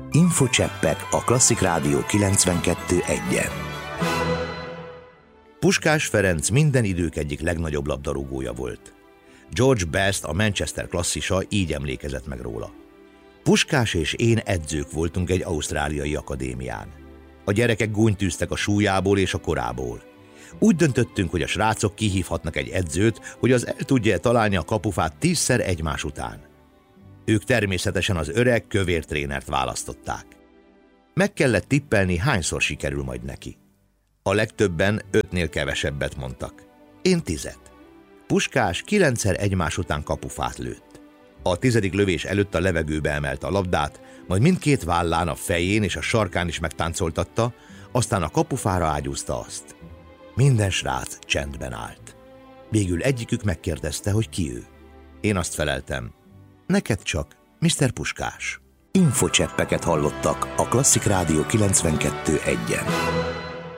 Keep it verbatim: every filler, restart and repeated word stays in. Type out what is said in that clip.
Infocseppek a Klasszik Rádió kilencvenkettő egyen. Puskás Ferenc minden idők egyik legnagyobb labdarúgója volt. George Best, a Manchester klasszisa így emlékezett meg róla. Puskás és én edzők voltunk egy ausztráliai akadémián. A gyerekek gúnytűztek a súlyából és a korából. Úgy döntöttünk, hogy a srácok kihívhatnak egy edzőt, hogy az el tudja találni a kapufát tízszer egymás után. Ők természetesen az öreg, kövér trénert választották. Meg kellett tippelni, hányszor sikerül majd neki. A legtöbben ötnél kevesebbet mondtak. Én tizet. Puskás kilencszer egymás után kapufát lőtt. A tizedik lövés előtt a levegőbe emelte a labdát, majd mindkét vállán, a fején és a sarkán is megtáncoltatta, aztán a kapufára ágyúzta azt. Minden srác csendben állt. Végül egyikük megkérdezte, hogy ki ő. Én azt feleltem. Neked csak, miszter Puskás. Infocseppeket hallottak a Klasszik Rádió kilencvenkettő egyen.